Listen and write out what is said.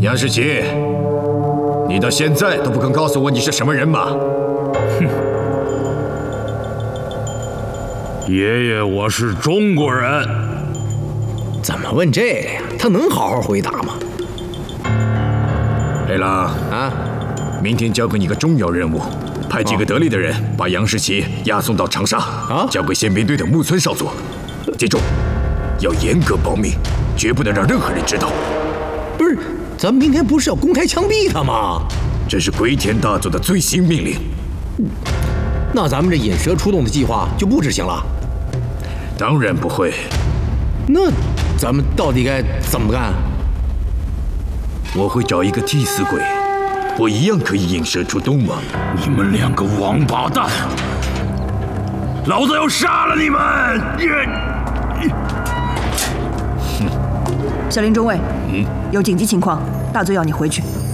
杨世奇，你到现在都不肯告诉我你是什么人吗？ 哼！爷爷，我是中国人。 怎么问这个呀？他能好好回答吗？ 黑狼啊， 明天交给你个重要任务，派几个得力的人把杨世奇押送到长沙，交给宪兵队的木村少佐。记住，要严格保密，绝不能让任何人知道。 不是，咱们明天不是要公开枪毙他吗？ 这是龟田大佐的最新命令。 那咱们这引蛇出洞的计划就不执行了？ 当然不会。 那咱们到底该怎么干？ 我会找一个替死鬼，我一样可以引蛇出洞吗？ 你们两个王八蛋，老子要杀了你们！ 小林中尉，有紧急情况，大佐要你回去。